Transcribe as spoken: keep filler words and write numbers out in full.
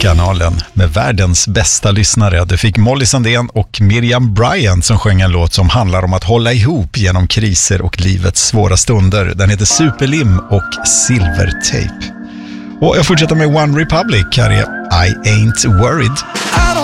kanalen med världens bästa lyssnare. Det fick Molly Sandén och Miriam Bryant som sjöng en låt som handlar om att hålla ihop genom kriser och livets svåra stunder. Den heter Superlim och Silvertape. Och jag fortsätter med One Republic. Här är I Ain't Worried.